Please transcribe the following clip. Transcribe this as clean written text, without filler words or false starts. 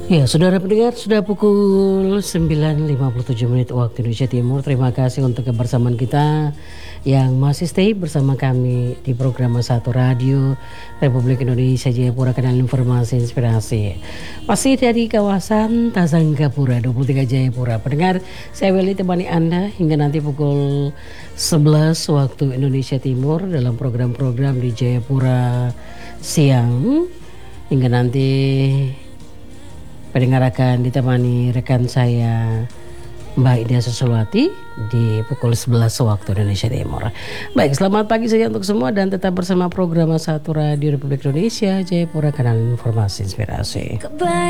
Ya, saudara pendengar, sudah pukul 9.57 menit waktu Indonesia Timur. Terima kasih untuk kebersamaan kita yang masih stay bersama kami di program Satu Radio Republik Indonesia Jayapura, kanal informasi inspirasi. Masih dari kawasan Tasanggapura 23 Jayapura. Pendengar, saya Willy temani Anda hingga nanti pukul 11 waktu Indonesia Timur dalam program-program di Jayapura siang. Hingga nanti pendengar akan ditemani rekan saya Mbak Ida Susulwati di pukul 11 waktu Indonesia Timur. Baik, selamat pagi saja untuk semua dan tetap bersama program Satu Radio Republik Indonesia Jayapura, kanal informasi inspirasi.